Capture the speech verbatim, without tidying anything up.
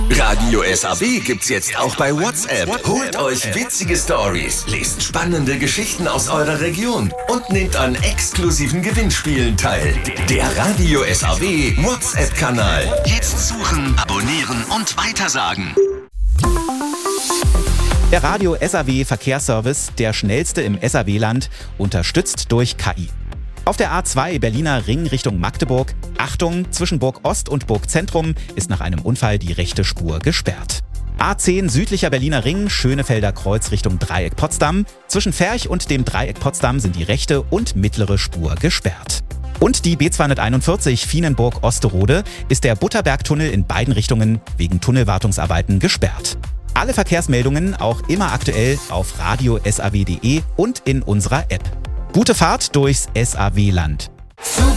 Radio S A W gibt's jetzt auch bei WhatsApp. Holt euch witzige Stories, lest spannende Geschichten aus eurer Region und nehmt an exklusiven Gewinnspielen teil. Der Radio S A W WhatsApp-Kanal. Jetzt suchen, abonnieren und weitersagen. Der Radio S A W Verkehrsservice, der schnellste im S A W-Land, unterstützt durch K I. Auf der A zwei Berliner Ring Richtung Magdeburg, Achtung, zwischen Burg Ost und Burg Zentrum ist nach einem Unfall die rechte Spur gesperrt. A zehn südlicher Berliner Ring, Schönefelder Kreuz Richtung Dreieck Potsdam. Zwischen Ferch und dem Dreieck Potsdam sind die rechte und mittlere Spur gesperrt. Und die B zweihunderteinundvierzig Fienenburg-Osterode ist der Butterbergtunnel in beiden Richtungen wegen Tunnelwartungsarbeiten gesperrt. Alle Verkehrsmeldungen auch immer aktuell auf radio S A W punkt de und in unserer App. Gute Fahrt durchs S A W-Land.